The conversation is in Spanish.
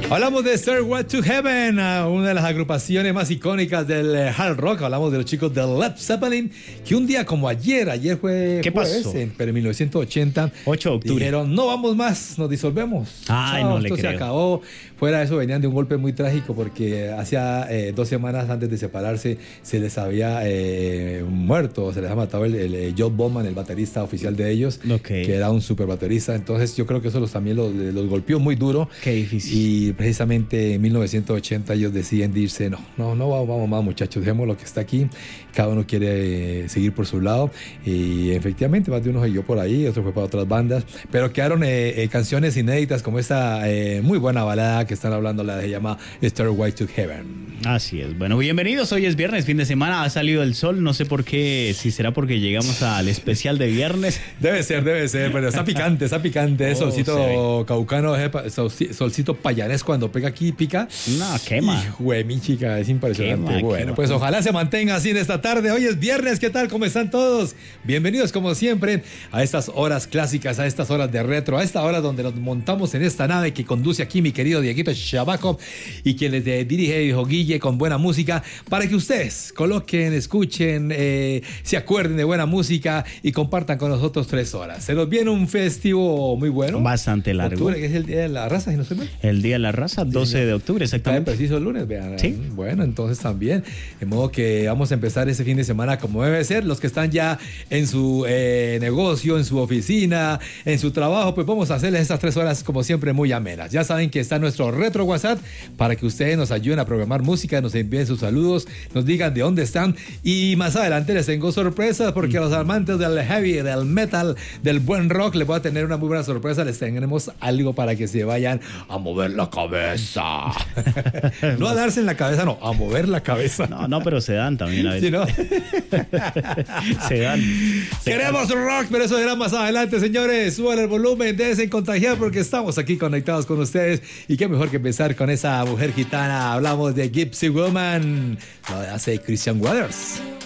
Hablamos de Stairway to Heaven, una de las agrupaciones más icónicas del hard rock. Hablamos de los chicos de Led Zeppelin, que un día como ayer fue ¿Qué jueves, pasó? pero en 1980, 8 de octubre. dijeron, no vamos más, nos disolvemos. Ay, Chao, no le esto se creo. acabó. Fuera de eso, venían de un golpe muy trágico porque hacía 2 semanas antes de separarse se les había muerto, se les ha matado el John Bonham, el baterista oficial de ellos, Ok. que era un super baterista. Entonces yo creo que eso también los golpeó muy duro. Qué difícil. Y precisamente en 1980 ellos deciden irse, no vamos más, muchachos, dejemos lo que está aquí, cada uno quiere seguir por su lado, y efectivamente más de uno siguió por ahí, otro fue para otras bandas, pero quedaron canciones inéditas como esta muy buena balada que están hablando, la que se llama Stairway to Heaven. Así es. Bueno, bienvenidos. Hoy es viernes, fin de semana. Ha salido el sol. No sé por qué, si será porque llegamos al especial de viernes. Debe ser, pero está picante, Oh, solcito caucano, solcito payanés, cuando pega aquí pica. No, quema. Hijo de mi chica, es impresionante. Quema, Bueno, quema. pues ojalá se mantenga así en esta tarde. Hoy es viernes, ¿qué tal? ¿Cómo están todos? Bienvenidos como siempre a estas horas clásicas, a estas horas de retro, a esta hora donde nos montamos en esta nave que conduce aquí mi querido Dieguito Chabaco y quien les dirige, dijo Guille, con buena música, para que ustedes coloquen, escuchen, se acuerden de buena música y compartan con nosotros 3 horas. Se nos viene un festivo muy bueno. Bastante largo. Octubre, que es el Día de la Raza, si no estoy mal. El Día de la Raza, 12 de octubre, Está en exactamente. preciso el lunes, vean. Sí. Bueno, entonces también, de modo que vamos a empezar ese fin de semana como debe ser. Los que están ya en su negocio, en su oficina, en su trabajo, pues vamos a hacerles estas 3 horas como siempre muy amenas. Ya saben que está nuestro retro WhatsApp para que ustedes nos ayuden a programar música, nos envíen sus saludos, nos digan de dónde están, y más adelante les tengo sorpresas porque a los amantes del heavy, del metal, del buen rock, les voy a tener una muy buena sorpresa. Les tendremos algo para que se vayan a mover la cabeza. No a darse en la cabeza, no, a mover la cabeza. No, pero se dan también a veces. ¿Sí, no? Se dan. Queremos rock, pero eso será más adelante, señores. Suban el volumen, déjense contagiar porque estamos aquí conectados con ustedes. Y qué mejor que empezar con esa mujer gitana. Hablamos de Gypsy Woman, lo hace Christian Waters.